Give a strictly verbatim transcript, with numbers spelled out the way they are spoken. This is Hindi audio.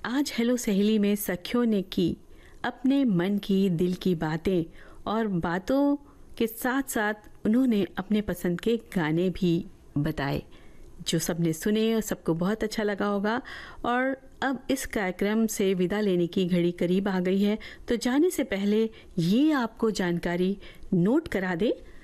आज हेलो सहेली में सखियों ने की अपने मन की दिल की बातें, और बातों के साथ साथ उन्होंने अपने पसंद के गाने भी बताए जो सबने सुने और सबको बहुत अच्छा लगा होगा। और अब इस कार्यक्रम से विदा लेने की घड़ी करीब आ गई है, तो जाने से पहले ये आपको जानकारी नोट करा दे